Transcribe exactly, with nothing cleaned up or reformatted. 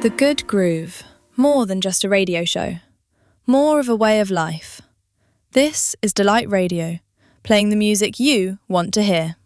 The Good Groove. More than just a radio show. More of a way of life. This is Delight Radio, playing the music you want to hear.